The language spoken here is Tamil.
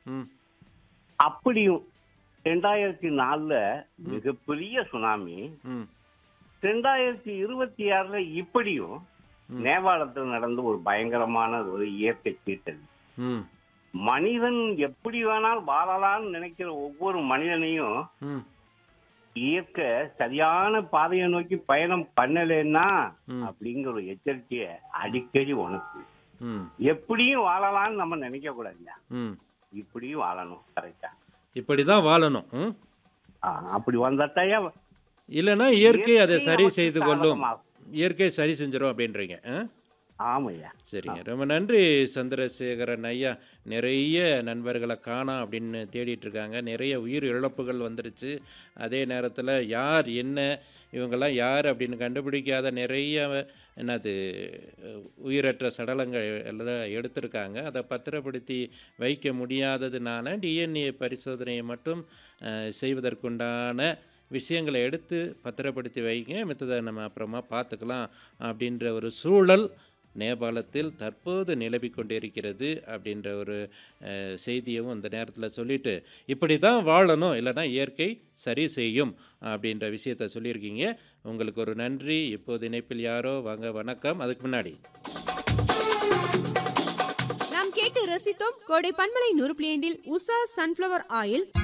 ம். அப்படியும் 2004ல மிகப்பெரிய சுனாமி, ம். 2026ல இப்படியும் நேபாளத்தில் நடந்த ஒரு பயங்கரமான ஒரு இயற்கை சீற்றல். ம். மனிதன் எப்படி வேணாலும் வாழலாம்னு நினைக்கிற ஒவ்வொரு மனிதனையும் ம். இயற்கை சரியான பாதையை நோக்கி பயணம் பண்ணலைன்னா ம். அப்படிங்கிற ஒரு எச்சரிக்கையை அடிக்கடி உனக்கு ம். எப்படியும் வாழலாம்னு நம்ம நினைக்க கூடாதுங்க. ம். இப்படியும் வாழணும், கரெக்டா? இப்படி தான் வாழணும். ம். அப்படி வந்தாத்தாயா இல்லைன்னா இயற்கை அதை சரி நமக்கு செய்து கொள்ளும். சாதகமாகும். இயற்கை சரி செஞ்சிடும் அப்படின்றீங்க. ஆமையா. சரிங்க, ரொம்ப நன்றி சந்திரசேகரன் ஐயா. நிறைய நண்பர்களை காணோம் அப்படின்னு தேடிட்டு இருக்காங்க. நிறைய உயிர் இழப்புகள் வந்துருச்சு. அதே நேரத்தில் யார் என்ன இவங்கெல்லாம் யார் அப்படின்னு கண்டுபிடிக்காத நிறைய என்னது உயிரற்ற சடலங்கள் எல்லாம் எடுத்திருக்காங்க. அதை பத்திரப்படுத்தி வைக்க முடியாததுனால டிஎன்ஏ பரிசோதனையை மட்டும் செய்வதற்குண்டான விஷயங்களை எடுத்து பத்திரப்படுத்தி வைங்க, மித்ததை நம்ம அப்புறமா பார்த்துக்கலாம் அப்படின்ற ஒரு சூழல் நேபாளத்தில் தற்போது நிலவி கொண்டிருக்கிறது அப்படின்ற ஒரு செய்தியும் அந்த நேரத்தில் சொல்லிட்டு, இப்படி தான் வாழணும், இல்லைனா இயற்கை சரி செய்யும் அப்படின்ற விஷயத்த சொல்லியிருக்கீங்க. உங்களுக்கு ஒரு நன்றி. இப்போது இணைப்பில் யாரோ வாங்க, வணக்கம். அதுக்கு முன்னாடி நாம் கேட்டு ரசித்தோம் கோடை பண்பலை 100.2 உஷா சன்ஃப்ளவர் ஆயில்.